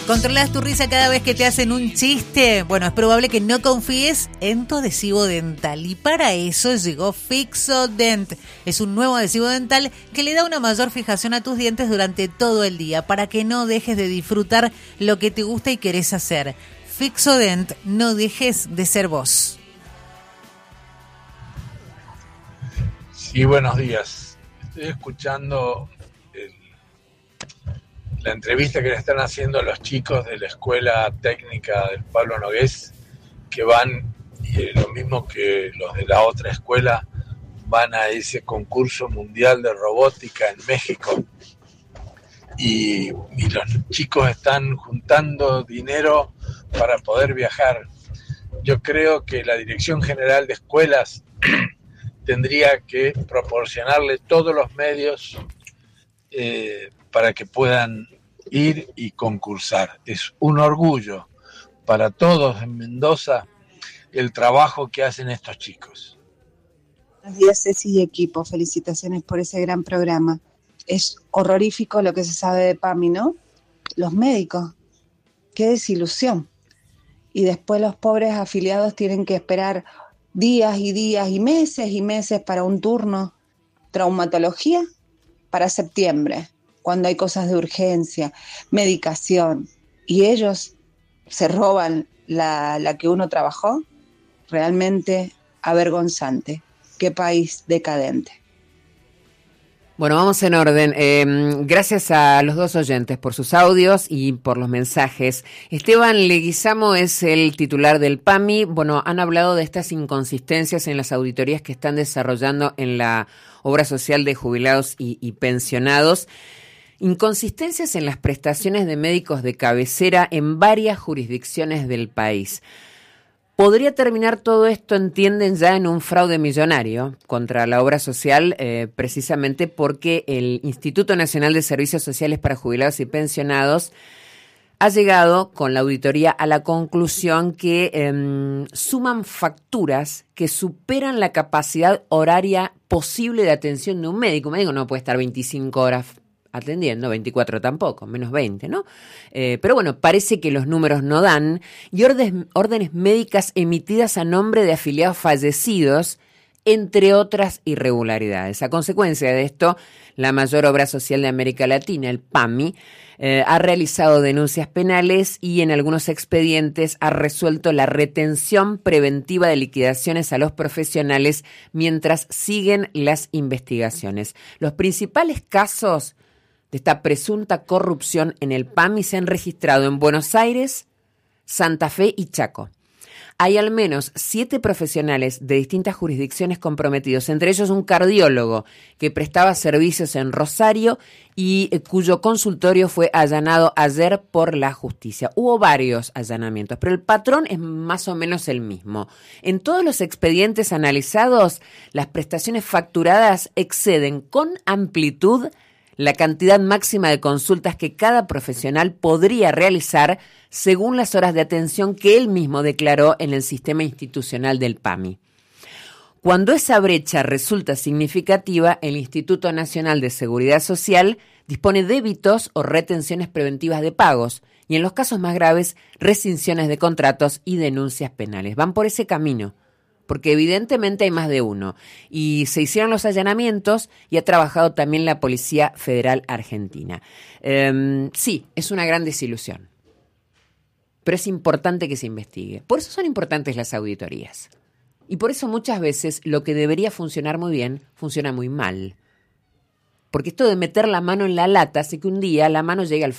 ¿Controlas tu risa cada vez que te hacen un chiste? Bueno, es probable que no confíes en tu adhesivo dental y para eso llegó Fixodent. Es un nuevo adhesivo dental que le da una mayor fijación a tus dientes durante todo el día para que no dejes de disfrutar lo que te gusta y querés hacer. Fixodent, no dejes de ser vos. Sí, buenos días. Estoy escuchando la entrevista que le están haciendo a los chicos de la Escuela Técnica del Pablo Nogués, que van, lo mismo que los de la otra escuela, van a ese concurso mundial de robótica en México. Y los chicos están juntando dinero para poder viajar. Yo creo que la Dirección General de Escuelas tendría que proporcionarle todos los medios para que puedan ir y concursar. Es un orgullo para todos en Mendoza el trabajo que hacen estos chicos. Buenos días, Ceci y equipo. Felicitaciones por ese gran programa. Es horrorífico lo que se sabe de PAMI, ¿no? Los médicos. Qué desilusión. Y después los pobres afiliados tienen que esperar días y días y meses para un turno. Traumatología para septiembre, cuando hay cosas de urgencia, medicación, y ellos se roban la que uno trabajó. Realmente avergonzante. Qué país decadente. Bueno, vamos en orden. Gracias a los dos oyentes por sus audios y por los mensajes. Esteban Leguizamo es el titular del PAMI. Bueno, han hablado de estas inconsistencias en las auditorías que están desarrollando en la obra social de jubilados y pensionados. Inconsistencias en las prestaciones de médicos de cabecera en varias jurisdicciones del país. ¿Podría terminar todo esto, entienden, ya en un fraude millonario contra la obra social, precisamente porque el Instituto Nacional de Servicios Sociales para Jubilados y Pensionados ha llegado con la auditoría a la conclusión que suman facturas que superan la capacidad horaria posible de atención de un médico? Un médico no puede estar 25 horas atendiendo, 24 tampoco, menos 20, ¿no? Pero bueno, parece que los números no dan, y órdenes médicas emitidas a nombre de afiliados fallecidos, entre otras irregularidades. A consecuencia de esto, la mayor obra social de América Latina, el PAMI, ha realizado denuncias penales y en algunos expedientes ha resuelto la retención preventiva de liquidaciones a los profesionales mientras siguen las investigaciones. Los principales casos de esta presunta corrupción en el PAMI se han registrado en Buenos Aires, Santa Fe y Chaco. Hay al menos 7 profesionales de distintas jurisdicciones comprometidos, entre ellos un cardiólogo que prestaba servicios en Rosario y cuyo consultorio fue allanado ayer por la justicia. Hubo varios allanamientos, pero el patrón es más o menos el mismo. En todos los expedientes analizados, las prestaciones facturadas exceden con amplitud la cantidad máxima de consultas que cada profesional podría realizar según las horas de atención que él mismo declaró en el sistema institucional del PAMI. Cuando esa brecha resulta significativa, el Instituto Nacional de Seguridad Social dispone débitos o retenciones preventivas de pagos y en los casos más graves, rescinsiones de contratos y denuncias penales. Van por ese camino, porque evidentemente hay más de uno. Y se hicieron los allanamientos y ha trabajado también la Policía Federal Argentina. Sí, es una gran desilusión, pero es importante que se investigue. Por eso son importantes las auditorías. Y por eso muchas veces lo que debería funcionar muy bien, funciona muy mal. Porque esto de meter la mano en la lata hace que un día la mano llegue al